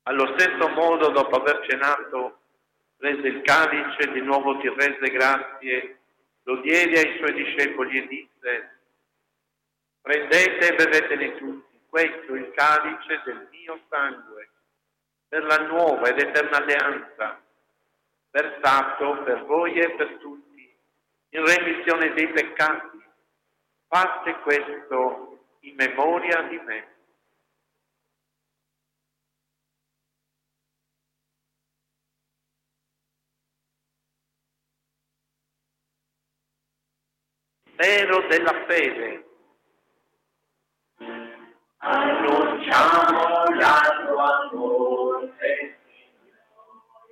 Allo stesso modo, dopo aver cenato, prese il calice, di nuovo ti rese grazie, lo diede ai suoi discepoli e disse: prendete e bevetene tutti, questo è il calice del mio sangue, per la nuova ed eterna alleanza, versato per voi e per tutti, in remissione dei peccati. Fate questo in memoria di me. Mistero della fede. Annunciamo